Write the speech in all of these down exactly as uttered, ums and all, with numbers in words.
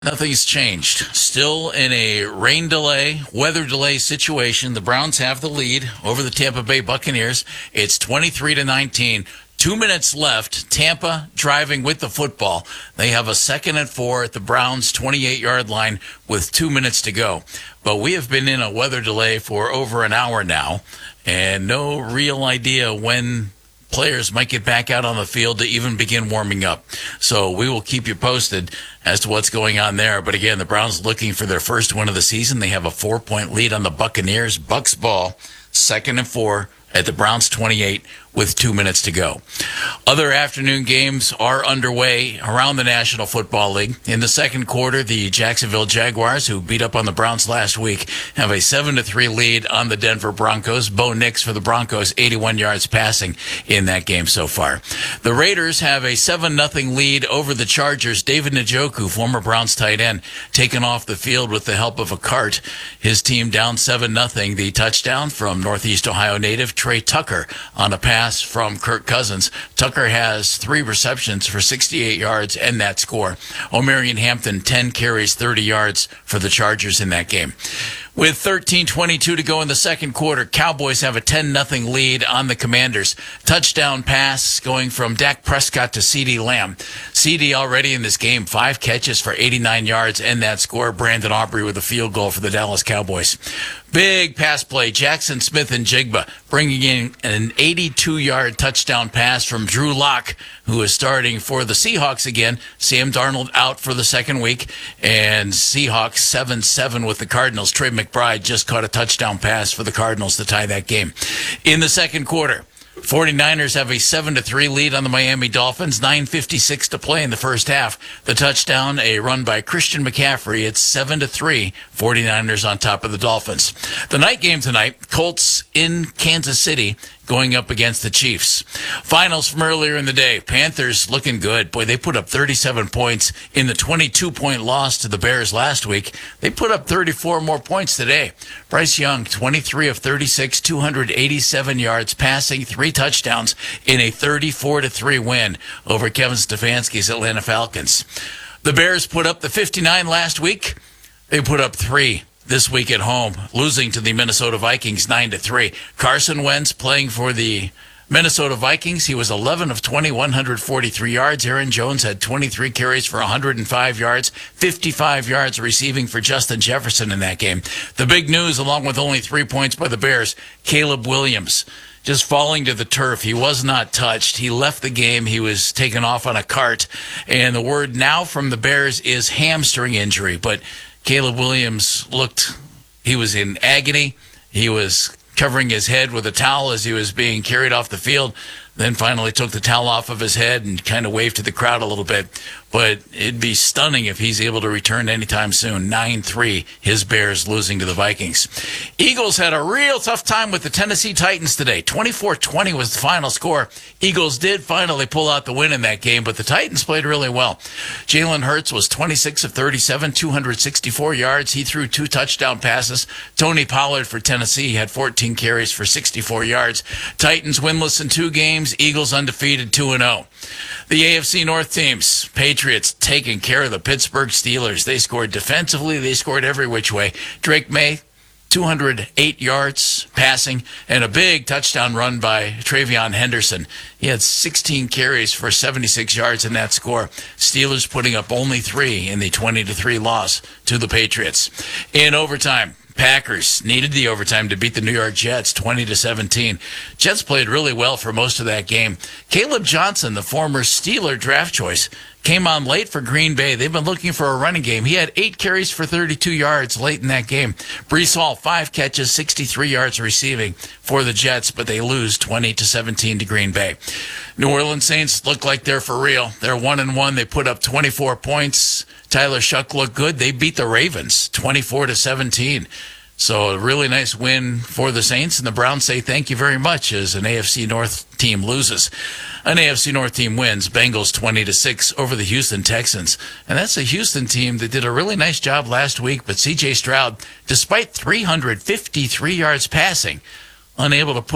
Nothing's changed. Still in a rain delay, weather delay situation. The Browns have the lead over the Tampa Bay Buccaneers. It's twenty-three to nineteen. Two minutes left. Tampa driving with the football. They have a second and four at the Browns' twenty-eight-yard line with two minutes to go. But we have been in a weather delay for over an hour now, and no real idea when players might get back out on the field to even begin warming up. So we will keep you posted as to what's going on there. But again, the Browns looking for their first win of the season. They have a four-point lead on the Buccaneers. Bucs ball, second and four at the Browns' twenty-eight with two minutes to go. Other afternoon games are underway around the National Football League. In the second quarter, the Jacksonville Jaguars, who beat up on the Browns last week, have a seven to three lead on the Denver Broncos. Bo Nix for the Broncos, eighty-one yards passing in that game so far. The Raiders have a seven nothing lead over the Chargers. David Njoku, former Browns tight end, taken off the field with the help of a cart. His team down seven nothing. The touchdown from Northeast Ohio native Trey Tucker on a pass from Kirk Cousins. Tucker has three receptions for sixty-eight yards and that score. O'Marion Hampton, ten carries, thirty yards for the Chargers in that game. With thirteen twenty-two to go in the second quarter, Cowboys have a ten nothing lead on the Commanders. Touchdown pass going from Dak Prescott to CeeDee Lamb. CeeDee already in this game, five catches for eighty-nine yards and that score. Brandon Aubrey with a field goal for the Dallas Cowboys. Big pass play. Jackson Smith and Jigba bringing in an eighty-two-yard touchdown pass from Drew Lock, who is starting for the Seahawks again. Sam Darnold out for the second week, and Seahawks seven seven with the Cardinals. Trey McBride just caught a touchdown pass for the Cardinals to tie that game. In the second quarter, forty-niners have a seven to three lead on the Miami Dolphins. nine fifty-six to play in the first half. The touchdown, a run by Christian McCaffrey. It's seven to three. forty-niners on top of the Dolphins. The night game tonight, Colts in Kansas City going up against the Chiefs. Finals from earlier in the day. Panthers looking good. Boy, they put up thirty-seven points in the twenty-two point loss to the Bears last week. They put up thirty-four more points today. Bryce Young, twenty-three of thirty-six, two hundred eighty-seven yards passing, three touchdowns in a thirty-four to three win over Kevin Stefanski's Atlanta Falcons. The Bears put up the fifty-nine last week. They put up three this week at home, losing to the Minnesota Vikings nine to three. Carson Wentz playing for the Minnesota Vikings. He was eleven of twenty, one hundred forty-three yards. Aaron Jones had twenty-three carries for one hundred five yards, fifty-five yards receiving for Justin Jefferson in that game. The big news, along with only three points by the Bears, Caleb Williams just falling to the turf. He was not touched. He left the game. He was taken off on a cart. And the word now from the Bears is hamstring injury. But Caleb Williams looked, he was in agony. He was covering his head with a towel as he was being carried off the field. Then finally took the towel off of his head and kind of waved to the crowd a little bit. But it'd be stunning if he's able to return anytime soon. nine three, his Bears losing to the Vikings. Eagles had a real tough time with the Tennessee Titans today. twenty-four twenty was the final score. Eagles did finally pull out the win in that game, but the Titans played really well. Jalen Hurts was twenty-six of thirty-seven, two hundred sixty-four yards. He threw two touchdown passes. Tony Pollard for Tennessee had fourteen carries for sixty-four yards. Titans winless in two games. Eagles undefeated two and oh. The A F C North teams, Patriots taking care of the Pittsburgh Steelers. They scored defensively. They scored every which way. Drake May, two hundred eight yards passing, and a big touchdown run by Travion Henderson. He had sixteen carries for seventy-six yards in that score. Steelers putting up only three in the twenty to three loss to the Patriots. In overtime, Packers needed the overtime to beat the New York Jets twenty to seventeen. Jets played really well for most of that game. Caleb Johnson, the former Steeler draft choice, came on late for Green Bay. They've been looking for a running game. He had eight carries for thirty-two yards late in that game. Breece Hall, five catches, sixty-three yards receiving for the Jets, but they lose twenty to seventeen to Green Bay. New Orleans Saints look like they're for real. They're one and one. They put up twenty-four points. Tyler Shuck looked good. They beat the Ravens twenty-four to seventeen. So a really nice win for the Saints, and the Browns say thank you very much as an A F C North team loses. An A F C North team wins, Bengals twenty to six over the Houston Texans. And that's a Houston team that did a really nice job last week, but C J Stroud, despite three hundred fifty-three yards passing, unable to put up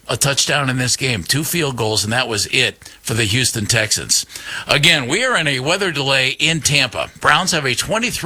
a touchdown in this game, two field goals, and that was it for the Houston Texans. Again, we are in a weather delay in Tampa. Browns have a twenty-three